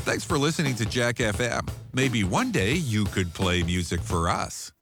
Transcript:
Thanks for listening to Jack FM. Maybe one day you could play music for us.